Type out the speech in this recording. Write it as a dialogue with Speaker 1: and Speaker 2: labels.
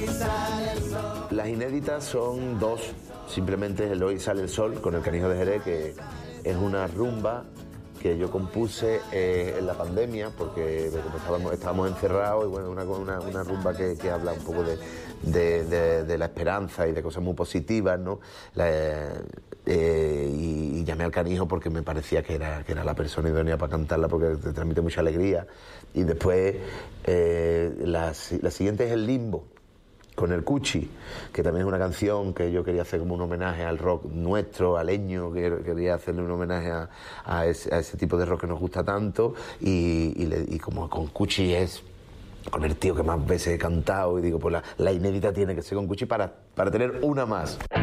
Speaker 1: Las inéditas son dos, simplemente el Hoy Sale el Sol con el Canijo de Jerez, que es una rumba que yo compuse en la pandemia, porque como estábamos encerrados, y bueno, una rumba que habla un poco de la esperanza y de cosas muy positivas, ¿no? Y llamé al Canijo porque me parecía que era la persona idónea para cantarla, porque te transmite mucha alegría. Y después la siguiente es El Limbo, con el Cuchi, que también es una canción que yo quería hacer como un homenaje al rock nuestro, aleño, que quería hacerle un homenaje a ese tipo de rock que nos gusta tanto, y como con Cuchi es con el tío que más veces he cantado, y digo, pues la inédita tiene que ser con Cuchi para tener una más.